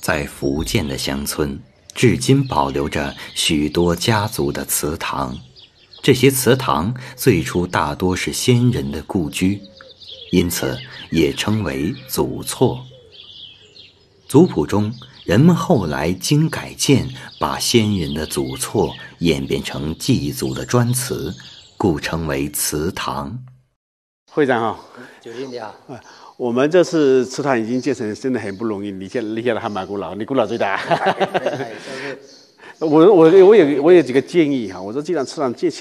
在福建的乡村，至今保留着许多家族的祠堂。这些祠堂最初大多是先人的故居，因此也称为祖厝。族谱中，人们后来经改建，把先人的祖厝演变成祭祖的专祠，故称为祠堂。 会长好， 久经你好。 我们这次祠堂已经建成，真的很不容易。你现在还蛮古老，你古老最大。我有几个建议哈，我说既然祠堂建起